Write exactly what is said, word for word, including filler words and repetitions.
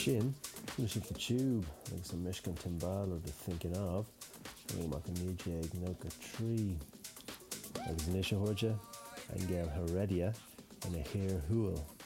sin, music the tube, like some Michigan timbal or the thinking of, like mac a nídé ag nóga trí, agus nisha horja, and Gail Heredia, and a hair hool.